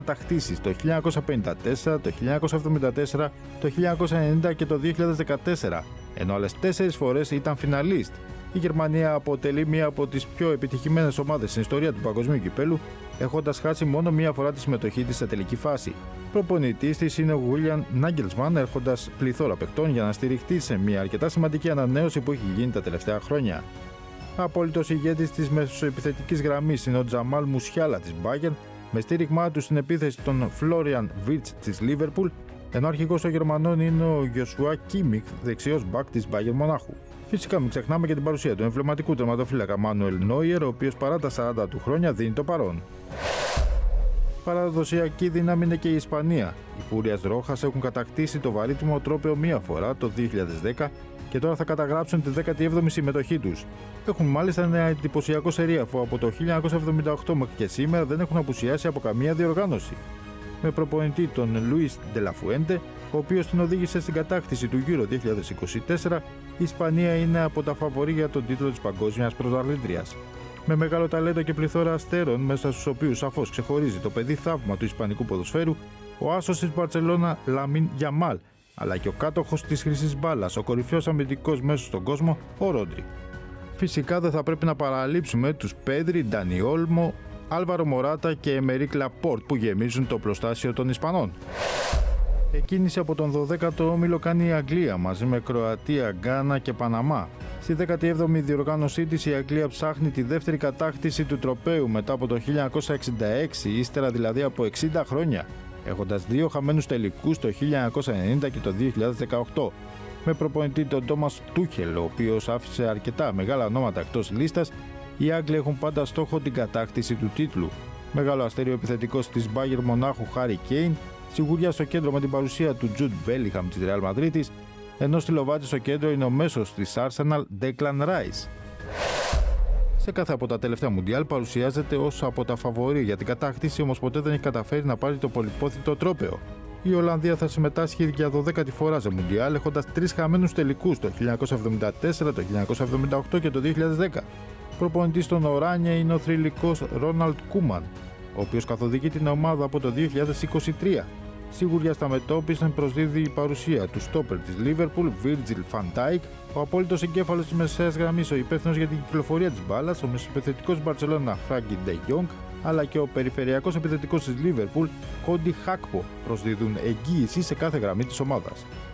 κατακτήσεις το 1954, το 1974, το 1990 και το 2014, ενώ άλλες 4 φορές ήταν φιναλίστ. Η Γερμανία αποτελεί μία από τις πιο επιτυχημένες ομάδες στην ιστορία του παγκοσμίου κυπέλου, έχοντας χάσει μόνο μία φορά τη συμμετοχή της σε τελική φάση. Προπονητής της είναι ο William Nagelsmann, έρχοντας πληθώρα παικτών για να στηριχτεί σε μία αρκετά σημαντική ανανέωση που έχει γίνει τα τελευταία χρόνια. Απόλυτος ηγέτης της μεσοεπιθετικής γραμμής είναι ο Τζαμάλ Μουσιάλα της Bayern, με στήριγμά του στην επίθεση των Florian Wirtz της Liverpool, ενώ αρχηγός των Γερμανών είναι ο Joshua Kimmich, δεξιός μπακ της Bayern Μονάχου. Φυσικά μην ξεχνάμε και την παρουσία του εμβληματικού τερματοφύλακα Manuel Neuer, ο οποίος παρά τα 40 του χρόνια δίνει το παρόν. Παραδοσιακή δύναμη είναι και η Ισπανία. Οι Φούριας Ρόχας έχουν κατακτήσει το βαρύτιμο τρόπαιο μία φορά το 2010 και τώρα θα καταγράψουν τη 17η συμμετοχή τους. Έχουν μάλιστα ένα εντυπωσιακό σερί, αφού από το 1978 μέχρι και σήμερα δεν έχουν απουσιάσει από καμία διοργάνωση. Με προπονητή τον Λουίς Ντελαφουέντε, ο οποίος την οδήγησε στην κατάκτηση του Euro 2024, η Ισπανία είναι από τα φαβορί για τον τίτλο της παγκόσμιας πρωταθλήτριας. Με μεγάλο ταλέντο και πληθώρα αστέρων, μέσα στους οποίους σαφώς ξεχωρίζει το παιδί θαύμα του ισπανικού ποδοσφαίρου, ο άσος της Μπαρτσελώνα Λαμίν Γιαμάλ, αλλά και ο κάτοχος της χρυσής μπάλας, ο κορυφαίος αμυντικός μέσος στον κόσμο, ο Ρόντρι. Φυσικά δεν θα πρέπει να παραλείψουμε τους Πέδρι, Ντάνι Όλμο, Άλβαρο Μοράτα και Εμερίκ Λαπόρτ που γεμίζουν το οπλοστάσιο των Ισπανών. Εκκίνηση από τον 12ο όμιλο κάνει η Αγγλία μαζί με Κροατία, Γκάνα και Παναμά. Στη 17η διοργάνωσή της η Αγγλία ψάχνει τη δεύτερη κατάκτηση του τροπαίου μετά από το 1966, ύστερα δηλαδή από 60 χρόνια, έχοντας 2 χαμένους τελικούς το 1990 και το 2018. Με προπονητή τον Τόμας Τούχελ, ο οποίος άφησε αρκετά μεγάλα ονόματα εκτός λίστας, οι Άγγλοι έχουν πάντα στόχο την κατάκτηση του τίτλου. Μεγάλο αστέριο επιθετικός της Bayern Μονάχου Harry Kane, σιγουριά στο κέντρο με την παρουσία του Jude Bellingham της Real Madrid, ενώ στη λοβάτη στο κέντρο είναι ο μέσος της Arsenal Declan Rice. Σε κάθε από τα τελευταία Μουντιάλ παρουσιάζεται ως από τα φαβορί για την κατάκτηση, όμως ποτέ δεν έχει καταφέρει να πάρει το πολυπόθητο τρόπαιο. Η Ολλανδία θα συμμετάσχει για 12η φορά σε Μουντιάλ, έχοντας 3 χαμένους τελικούς το 1974, το 1978 και το 2010. Προπονητής των Οράνια είναι ο θρυλικός Ρόναλντ Κούμαν, ο οποίος καθοδηγεί την ομάδα από το 2023. Σίγουρια στα μετώπισαν προσδίδει η παρουσία του στόπερ της Liverpool, Virgil van Dijk, ο απόλυτος εγκέφαλος της μεσαίας γραμμής, ο υπεύθυνος για την κυκλοφορία της μπάλας, ο μεσοεπιθετικός Barcelona Frankie de Jong, αλλά και ο περιφερειακός επιθετικός της Liverpool, Cody Gakpo, προσδίδουν εγγύηση σε κάθε γραμμή της ομάδας.